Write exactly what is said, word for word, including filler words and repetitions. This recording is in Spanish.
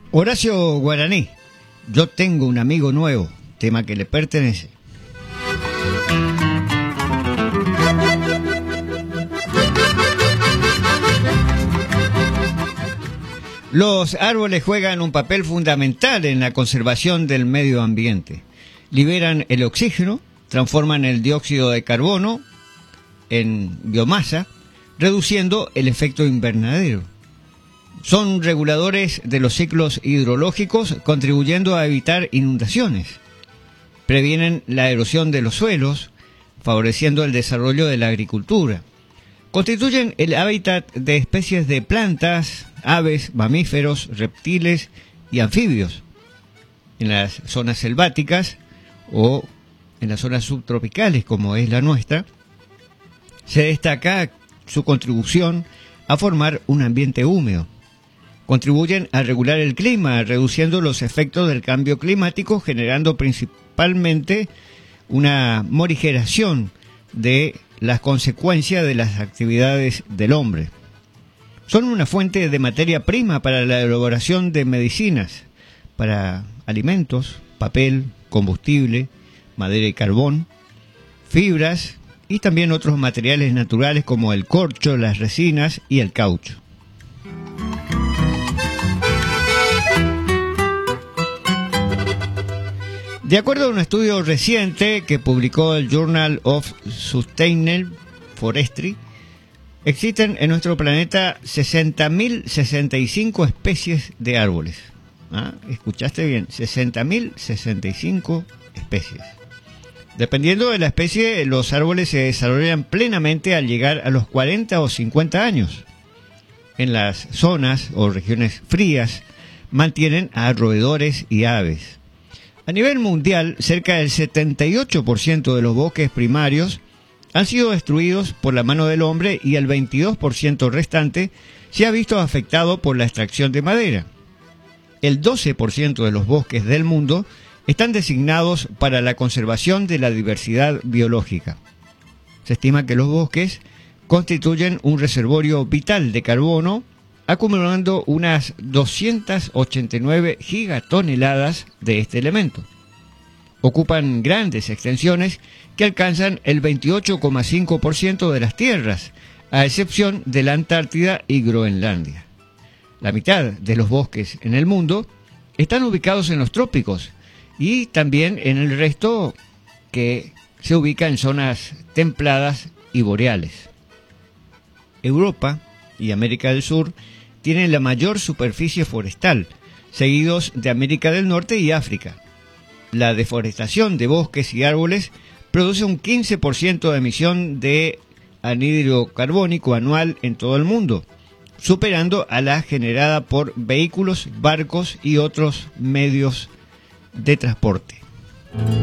Horacio Guaraní, yo tengo un amigo nuevo, tema que le pertenece. Los árboles juegan un papel fundamental en la conservación del medio ambiente. Liberan el oxígeno, transforman el dióxido de carbono en biomasa, reduciendo el efecto invernadero. Son reguladores de los ciclos hidrológicos, contribuyendo a evitar inundaciones. Previenen la erosión de los suelos, favoreciendo el desarrollo de la agricultura. Constituyen el hábitat de especies de plantas, aves, mamíferos, reptiles y anfibios. En las zonas selváticas o en las zonas subtropicales, como es la nuestra, se destaca su contribución a formar un ambiente húmedo. Contribuyen a regular el clima, reduciendo los efectos del cambio climático, generando principalmente una morigeración de las consecuencias de las actividades del hombre. Son una fuente de materia prima para la elaboración de medicinas, para alimentos, papel, combustible, madera y carbón, fibras y también otros materiales naturales como el corcho, las resinas y el caucho. De acuerdo a un estudio reciente que publicó el Journal of Sustainable Forestry, existen en nuestro planeta sesenta mil sesenta y cinco especies de árboles. ¿Ah? ¿Escuchaste bien? sesenta mil sesenta y cinco especies. Dependiendo de la especie, los árboles se desarrollan plenamente al llegar a los cuarenta o cincuenta años. En las zonas o regiones frías, mantienen a roedores y aves. A nivel mundial, cerca del setenta y ocho por ciento de los bosques primarios han sido destruidos por la mano del hombre y el veintidós por ciento restante se ha visto afectado por la extracción de madera. El doce por ciento de los bosques del mundo están designados para la conservación de la diversidad biológica. Se estima que los bosques constituyen un reservorio vital de carbono, acumulando unas doscientas ochenta y nueve gigatoneladas de este elemento. Ocupan grandes extensiones que alcanzan el veintiocho coma cinco por ciento de las tierras, a excepción de la Antártida y Groenlandia. La mitad de los bosques en el mundo están ubicados en los trópicos y también en el resto que se ubica en zonas templadas y boreales. Europa y América del Sur tienen la mayor superficie forestal, seguidos de América del Norte y África. La deforestación de bosques y árboles produce un quince por ciento de emisión de anhídrido carbónico anual en todo el mundo, superando a la generada por vehículos, barcos y otros medios de transporte.